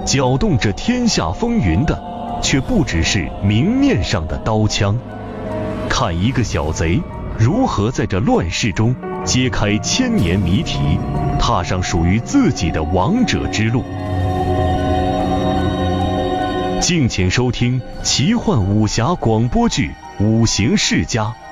搅动着天下风云的，却不只是明面上的刀枪。看一个小贼如何在这乱世中揭开千年谜题，踏上属于自己的王者之路。敬请收听奇幻武侠广播剧《五行世家》。